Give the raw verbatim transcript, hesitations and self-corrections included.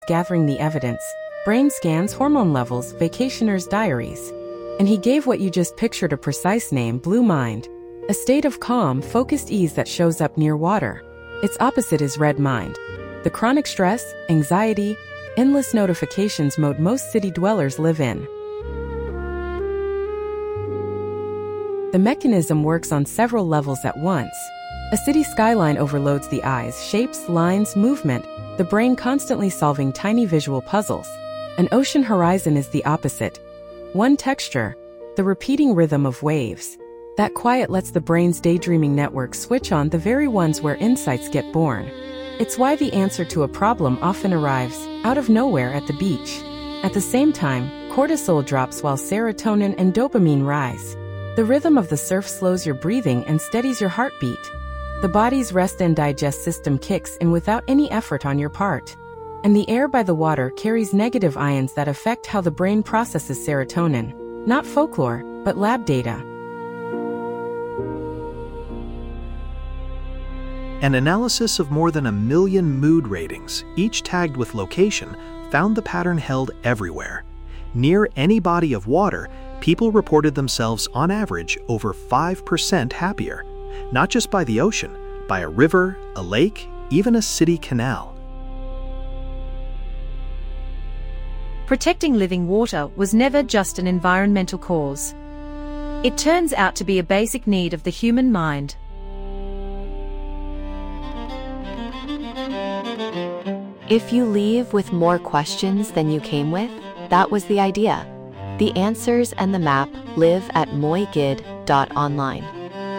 gathering the evidence, brain scans, hormone levels, vacationers' diaries. And he gave what you just pictured a precise name: Blue Mind. A state of calm, focused ease that shows up near water. Its opposite is Red Mind. The chronic stress, anxiety, endless notifications mode most city dwellers live in. The mechanism works on several levels at once. A city skyline overloads the eyes, shapes, lines, movement, the brain constantly solving tiny visual puzzles. An ocean horizon is the opposite. One texture, the repeating rhythm of waves. That quiet lets the brain's daydreaming network switch on, the very ones where insights get born. It's why the answer to a problem often arrives out of nowhere at the beach. At the same time, cortisol drops while serotonin and dopamine rise. The rhythm of the surf slows your breathing and steadies your heartbeat. The body's rest and digest system kicks in without any effort on your part. And the air by the water carries negative ions that affect how the brain processes serotonin. Not folklore, but lab data. An analysis of more than a million mood ratings, each tagged with location, found the pattern held everywhere. Near any body of water, people reported themselves on average over five percent happier. Not just by the ocean, by a river, a lake, even a city canal. Protecting living water was never just an environmental cause. It turns out to be a basic need of the human mind. If you leave with more questions than you came with, that was the idea. The answers and the map live at moigid dot online.